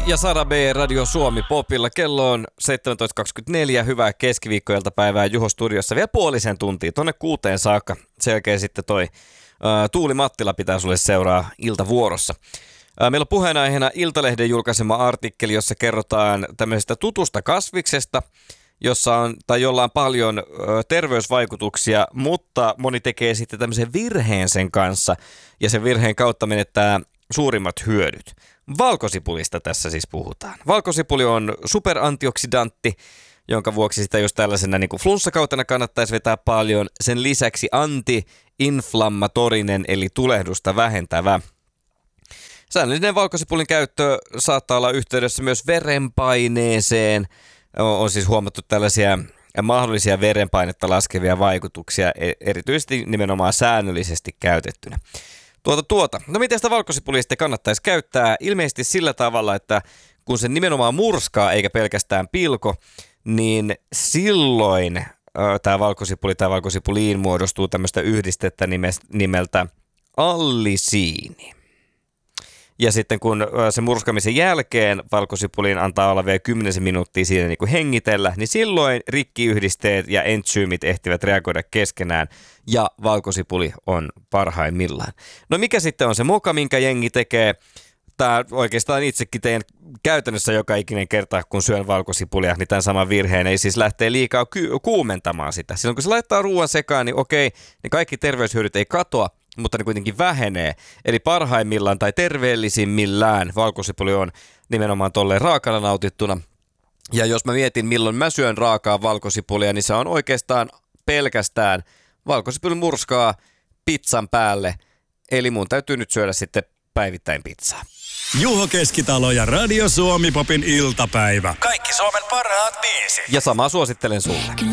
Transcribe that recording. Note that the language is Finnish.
ja Sara B. Radio Suomi Popilla. Kello on 17.24. Hyvää keskiviikkoiltapäivää Juho Studiossa. Vielä puolisen tuntia, tuonne 6 saakka. Sen jälkeen sitten toi Tuuli Mattila pitää sulle seuraa iltavuorossa. Meillä on puheenaiheena Iltalehden julkaisema artikkeli, jossa kerrotaan tämmöisestä tutusta kasviksesta, jolla on paljon terveysvaikutuksia, mutta moni tekee sitten tämmöisen virheen sen kanssa ja sen virheen kautta menettää suurimmat hyödyt. Valkosipulista tässä siis puhutaan. Valkosipuli on superantioksidantti, jonka vuoksi sitä jos tällaisena niin kuin flunssakautena kannattaisi vetää paljon. Sen lisäksi anti-inflammatorinen eli tulehdusta vähentävä. Säännöllinen valkosipulin käyttö saattaa olla yhteydessä myös verenpaineeseen. On siis huomattu tällaisia mahdollisia verenpainetta laskevia vaikutuksia, erityisesti nimenomaan säännöllisesti käytettynä. No miten sitä valkosipulia sitten kannattaisi käyttää? Ilmeisesti sillä tavalla, että kun se nimenomaan murskaa eikä pelkästään pilko, niin silloin tämä valkosipuli tai valkosipuliin muodostuu tämmöistä yhdistettä nimeltä allisiini. Ja sitten kun se murskamisen jälkeen valkosipuliin antaa olla vielä 10 minuuttia siinä niin kuin hengitellä, niin silloin rikkiyhdisteet ja entsyymit ehtivät reagoida keskenään ja valkosipuli on parhaimmillaan. No mikä sitten on se moka, minkä jengi tekee? Tämä oikeastaan itsekin teen käytännössä joka ikinen kerta, kun syön valkosipulia, niin tämän saman virheen ei siis lähtee liikaa kuumentamaan sitä. Silloin kun se laittaa ruoan sekaan, niin okei, niin kaikki terveyshyödyt ei katoa, mutta ne kuitenkin vähenee. Eli parhaimmillaan tai terveellisimmillään valkosipuli on nimenomaan tolleen raakana nautittuna. Ja jos mä mietin, milloin mä syön raakaa valkosipulia, niin se on oikeastaan pelkästään valkosipuli murskaa pizzan päälle. Eli mun täytyy nyt syödä sitten päivittäin pizzaa. Juho Keskitalo ja Radio Suomi Popin iltapäivä. Kaikki Suomen parhaat biisit. Ja samaa suosittelen sulle.